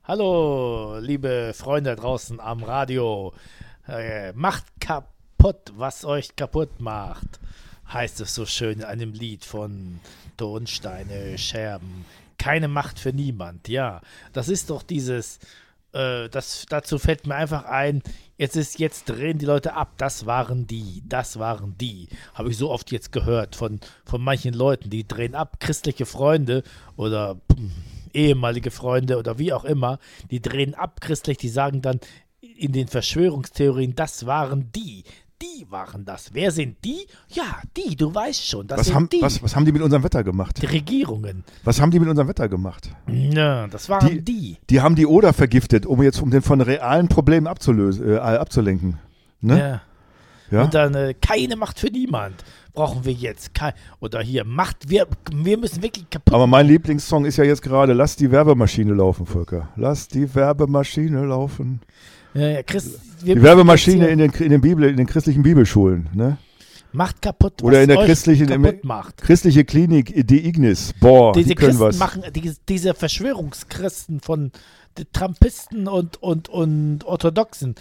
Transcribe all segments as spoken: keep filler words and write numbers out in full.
Hallo, liebe Freunde draußen am Radio. Äh, macht kaputt, was euch kaputt macht, heißt es so schön in einem Lied von Tonsteine Scherben. Keine Macht für niemand, ja. Das ist doch dieses, äh, das, dazu fällt mir einfach ein, jetzt ist, jetzt drehen die Leute ab, das waren die, das waren die. Habe ich so oft jetzt gehört von, von manchen Leuten, die drehen ab, christliche Freunde oder ehemalige Freunde oder wie auch immer, die drehen ab christlich, die sagen dann in den Verschwörungstheorien, das waren die, die waren das. Wer sind die? Ja, die, du weißt schon, das Was sind haben, die. was, was haben die mit unserem Wetter gemacht? Die Regierungen. Was haben die mit unserem Wetter gemacht? Ja, das waren Die, die. die haben die Oder vergiftet, um jetzt um den von realen Problemen abzulösen, äh, abzulenken. Ne? Ja. Ja? Und dann äh, keine Macht für niemand brauchen wir jetzt. Kei- Oder hier, Macht, wir, wir müssen wirklich kaputt. Aber mein Lieblingssong ist ja jetzt gerade Lass die Werbemaschine laufen, Volker. Lass die Werbemaschine laufen. Ja, ja, Chris, wir Die müssen Werbemaschine jetzt in den, in den, Bibel, in den christlichen Bibelschulen. Ne? hier Macht kaputt, Oder was in der euch christlichen kaputt macht. christliche Klinik, die Ignis. Boah, Diese die können Christen was. machen, die, diese Verschwörungschristen von die Trumpisten und, und, und Orthodoxen,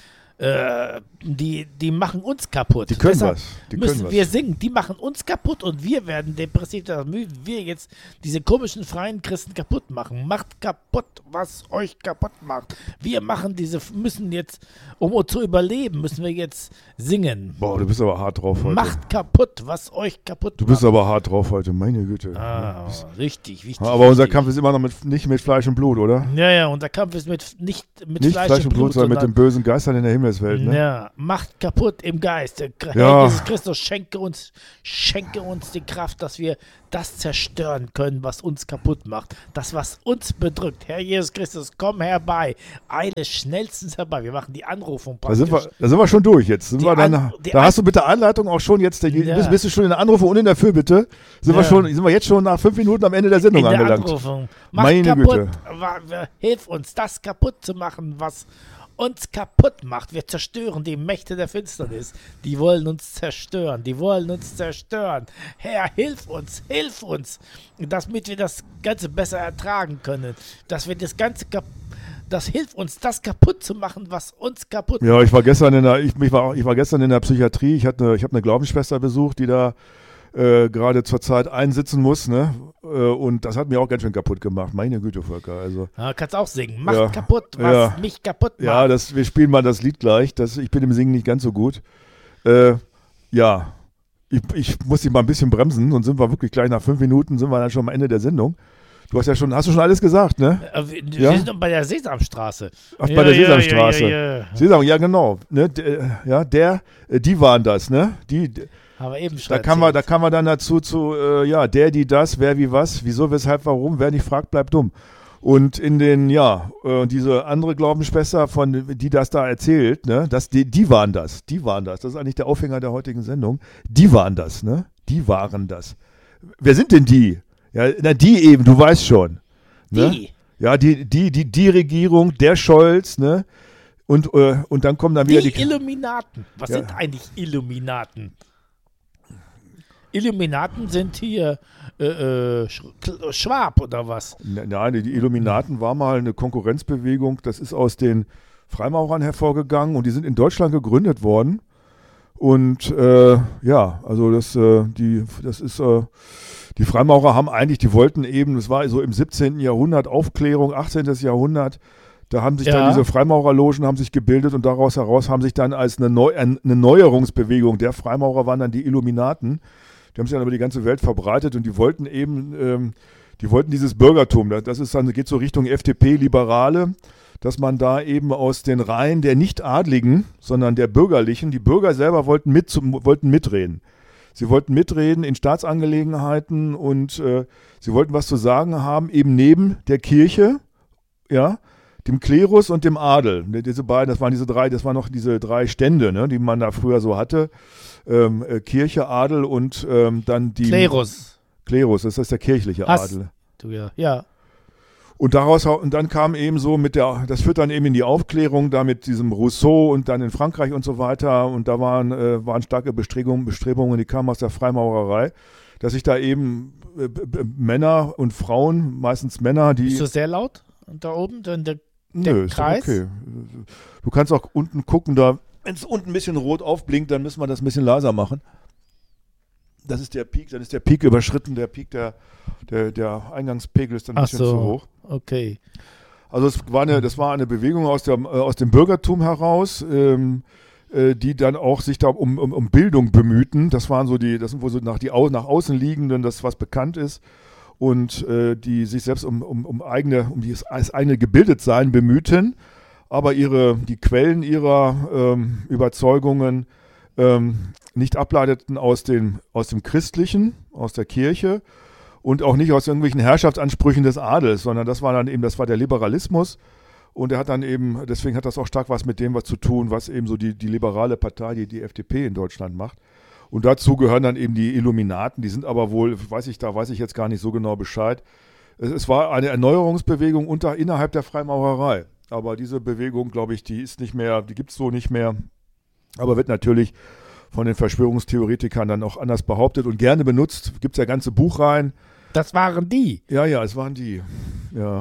äh, die, die machen uns kaputt. Die können Deshalb was. Die müssen können was. wir singen, die machen uns kaputt und wir werden depressiv. Da müssen wir jetzt diese komischen freien Christen kaputt machen. Macht kaputt, was euch kaputt macht. Wir machen diese, müssen jetzt, um zu überleben, müssen wir jetzt singen. Boah, du bist aber hart drauf heute. Macht kaputt, was euch kaputt Du bist macht. aber hart drauf heute, meine Güte. Ah, richtig, wichtig. Aber unser wichtig. Kampf ist immer noch mit, nicht mit Fleisch und Blut, oder? Ja, ja, unser Kampf ist mit, nicht mit Nicht Fleisch, und Blut, sondern mit den bösen Geistern in der Himmelswelt. Ne? ja, macht kaputt im Geist. Der Herr Ja. Jesus Christus schenke uns, schenke uns die Kraft, dass wir das zerstören können, was uns kaputt macht. Das, was uns bedrückt. Herr Jesus Christus, komm herbei. Eile schnellstens herbei. Wir machen die Anrufung Da praktisch. sind, wir, da sind wir schon durch jetzt. Sind Die wir dann, An- die da An- hast du bitte Anleitung auch schon jetzt. Der, Ja. bist, bist du schon in der Anrufe und in der Fürbitte? Sind, Ja. wir schon, sind wir jetzt schon nach fünf Minuten am Ende der Sendung in der angelangt? Anrufung. Macht Meine kaputt. Güte. Wa- wa- Hilf uns, das kaputt zu machen, was uns kaputt macht. Wir zerstören die Mächte der Finsternis. Die wollen uns zerstören. Die wollen uns zerstören. Herr, hilf uns, hilf uns, damit wir das Ganze besser ertragen können. Dass wir das Ganze kaputt. Das hilft uns, das kaputt zu machen, was uns kaputt Ja, macht. ich war gestern in der, ich, ich war, ich war gestern in der Psychiatrie. Ich, hatte, ich habe eine Glaubensschwester besucht, die da äh, gerade zur Zeit einsitzen muss. Ne? Äh, und das hat mir auch ganz schön kaputt gemacht. Meine Güte, Volker. Also, Ja, kannst auch singen. Macht Ja. kaputt, was Ja. mich kaputt macht. ja, das, wir spielen mal das Lied gleich. Das, ich bin im Singen nicht ganz so gut. Äh, ja, ich, ich muss dich mal ein bisschen bremsen. Und sind wir wirklich gleich nach fünf Minuten, sind wir dann schon am Ende der Sendung. Du hast ja schon, hast du schon alles gesagt, ne? Äh, Wir Ja? wir sind doch bei der Sesamstraße. Ach, bei der Ja, ja, Sesamstraße. Ja, ja, ja. Sesam, ja genau. Ne, der, ja, der, äh, die waren das, ne? Die, d- Haben wir eben schon da kann man, da erzählt. kann man dann dazu zu, äh, ja, der, die, das, wer, wie, was, wieso, weshalb, warum, wer nicht fragt, bleibt dumm. Und in den, ja, äh, diese andere Glaubensschwester, von die das da erzählt, ne, das, die, die waren das, die waren das. Das ist eigentlich der Aufhänger der heutigen Sendung. Die waren das, ne? Die waren das. Wer sind denn die? Ja, na, die eben, du weißt schon. Ne? Die. Ja, die, die, die, die Regierung, der Scholz, ne? Und, äh, und dann kommen dann wieder Die die. Illuminaten. Was Ja. sind eigentlich Illuminaten? Illuminaten sind hier äh, äh, Sch- Schwab oder was? Nein, die Illuminaten war mal eine Konkurrenzbewegung, das ist aus den Freimaurern hervorgegangen und die sind in Deutschland gegründet worden. Und äh, ja, also das, äh, die, das ist, äh, die Freimaurer haben eigentlich, die wollten eben, das war so im siebzehnten Jahrhundert, Aufklärung, achtzehnten Jahrhundert, da haben sich Ja. dann diese Freimaurerlogen haben sich gebildet und daraus heraus haben sich dann als eine, Neu eine Neuerungsbewegung der Freimaurer waren dann die Illuminaten. Die haben sich dann über die ganze Welt verbreitet und die wollten eben, ähm, die wollten dieses Bürgertum, das ist dann, geht so Richtung F D P, Liberale, dass man da eben aus den Reihen der Nicht-Adligen, sondern der Bürgerlichen, die Bürger selber wollten, mit, zum, wollten mitreden. Sie wollten mitreden in Staatsangelegenheiten und äh, sie wollten was zu sagen haben, eben neben der Kirche, ja, dem Klerus und dem Adel. Diese beiden, das waren diese drei, das waren noch diese drei Stände, ne, die man da früher so hatte. Ähm, äh, Kirche, Adel und ähm, dann die Klerus. Klerus, das ist der kirchliche Hast- Adel. Du, ja. ja. Und daraus und dann kam eben so mit der, das führt dann eben in die Aufklärung, da mit diesem Rousseau und dann in Frankreich und so weiter. Und da waren, äh, waren starke Bestrebungen, Bestrebungen, die kamen aus der Freimaurerei, dass sich da eben äh, b- b- Männer und Frauen, meistens Männer, die. Bist du sehr laut da oben? Denn der Nö, ist doch Kreis? okay. Du kannst auch unten gucken, da, wenn es unten ein bisschen rot aufblinkt, dann müssen wir das ein bisschen leiser machen. Das ist der Peak, dann ist der Peak überschritten, der Peak, der, der, der Eingangspegel ist dann ein Ach bisschen so. zu hoch. Okay. Also es war eine, das war eine Bewegung aus, der, äh, aus dem Bürgertum heraus, ähm, äh, die dann auch sich da um, um, um Bildung bemühten. Das waren so die, das sind wohl so nach, die, au- nach außen liegenden, das was bekannt ist. Und äh, die sich selbst um, um, um eigene, um das, das eigene Gebildetsein bemühten, aber ihre, die Quellen ihrer ähm, Überzeugungen ähm, nicht ableiteten aus dem, aus dem Christlichen, aus der Kirche und auch nicht aus irgendwelchen Herrschaftsansprüchen des Adels, sondern das war dann eben, das war der Liberalismus und er hat dann eben, deswegen hat das auch stark was mit dem was zu tun, was eben so die, die liberale Partei, die, die F D P in Deutschland macht. Und dazu gehören dann eben die Illuminaten, die sind aber wohl, weiß ich, da weiß ich jetzt gar nicht so genau Bescheid. Es, es war eine Erneuerungsbewegung unter, innerhalb der Freimaurerei. Aber diese Bewegung, glaube ich, die ist nicht mehr, die gibt es so nicht mehr. Aber wird natürlich von den Verschwörungstheoretikern dann auch anders behauptet und gerne benutzt. Gibt es ja ganze Buchreihen. Das waren die. Ja, ja, es waren die. Ja,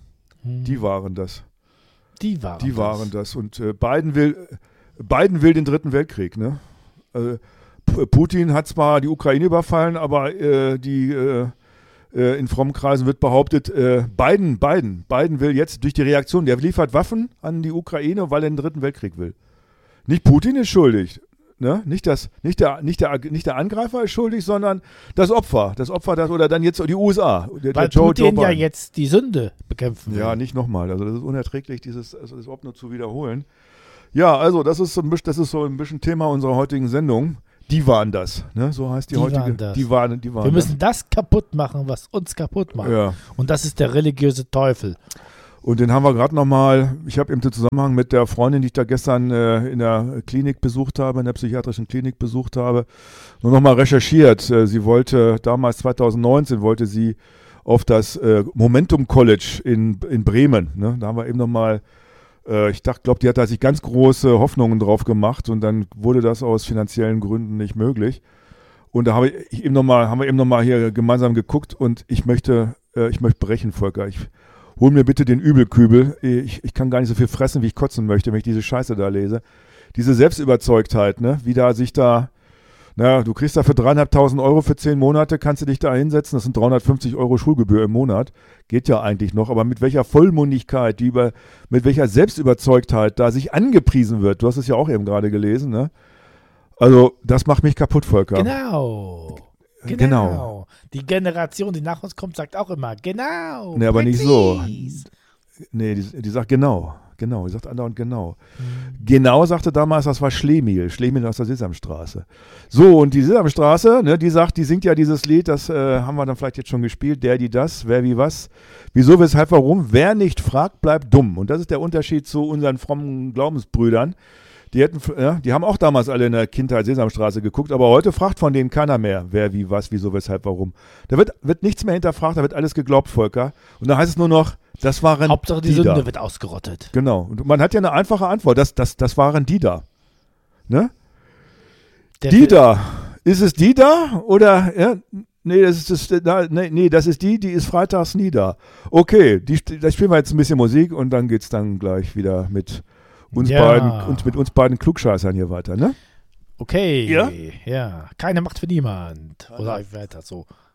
Hm. die waren das. Die waren Die das. waren das. Und äh, Biden will, Biden will den Dritten Weltkrieg, ne? Äh, P- Putin hat zwar die Ukraine überfallen, aber äh, die äh, äh, in frommen Kreisen wird behauptet, äh, Biden, Biden, Biden will jetzt durch die Reaktion, der liefert Waffen an die Ukraine, weil er den Dritten Weltkrieg will. Nicht Putin ist schuldig, ne? Nicht, das, nicht, der, nicht, der, nicht der Angreifer ist schuldig, sondern das Opfer. Das Opfer, das, oder dann jetzt die U S A. Der, Weil der Joe, Putin Joe ja Biden. jetzt die Sünde bekämpfen will. Ja, nicht nochmal. Also das ist unerträglich, dieses, also das überhaupt nur zu wiederholen. Ja, also das ist, so ein bisschen, das ist so ein bisschen Thema unserer heutigen Sendung. Die waren das, ne? So heißt die, Die heutige. waren das. Die waren, die waren Wir müssen das kaputt machen, was uns kaputt macht. Ja. Und das ist der religiöse Teufel. Und den haben wir gerade nochmal, ich habe im Zusammenhang mit der Freundin, die ich da gestern äh, in der Klinik besucht habe, in der psychiatrischen Klinik besucht habe, nur nochmal recherchiert. Äh, sie wollte, damals zwanzig neunzehn, wollte sie auf das äh, Momentum College in, in Bremen. Ne? Da haben wir eben nochmal, äh, ich dachte, glaube, die hat da sich ganz große Hoffnungen drauf gemacht und dann wurde das aus finanziellen Gründen nicht möglich. Und da habe ich eben noch mal, haben wir eben nochmal hier gemeinsam geguckt und ich möchte, äh, ich möchte brechen, Volker. Ich hol mir bitte den Übelkübel. Ich, ich kann gar nicht so viel fressen, wie ich kotzen möchte, wenn ich diese Scheiße da lese. Diese Selbstüberzeugtheit, ne? Wie da sich da, naja, du kriegst da für dreieinhalbtausend Euro für zehn Monate, kannst du dich da hinsetzen, das sind dreihundertfünfzig Euro Schulgebühr im Monat. Geht ja eigentlich noch, aber mit welcher Vollmundigkeit, die über, mit welcher Selbstüberzeugtheit da sich angepriesen wird. Du hast es ja auch eben gerade gelesen, ne? Also, das macht mich kaputt, Volker. Genau. Genau. Genau. Die Generation, die nach uns kommt, sagt auch immer, genau. Nee, aber nicht so. präzis. Nee, die, die sagt genau. Genau, die sagt andauernd genau. Mhm. Genau sagte damals, das war Schlemiel. Schlemiel aus der Sesamstraße. So, und die Sesamstraße, ne, die sagt, die singt ja dieses Lied, das äh, haben wir dann vielleicht jetzt schon gespielt, der, die, das, wer, wie, was. Wieso, weshalb, warum? Wer nicht fragt, bleibt dumm. Und das ist der Unterschied zu unseren frommen Glaubensbrüdern. Die, hätten, ja, die haben auch damals alle in der Kindheit Sesamstraße geguckt, aber heute fragt von denen keiner mehr, wer, wie, was, wieso, weshalb, warum. Da wird, wird nichts mehr hinterfragt, da wird alles geglaubt, Volker. Und da heißt es nur noch, das waren Hauptsache die, die Sünde da. wird ausgerottet. Genau. Und man hat ja eine einfache Antwort, das, das, das waren die da. Ne? Der Die Film- da. Ist es die da? Oder, ja, nee, das ist, das, da, nee, nee, das ist die, die ist freitags nie da. Okay, die, da spielen wir jetzt ein bisschen Musik und dann geht's dann gleich wieder mit uns Ja. beiden, uns, mit uns beiden Klugscheißern hier weiter, ne? Okay, Ja? ja. Keine Macht für niemand. Oder weiter so.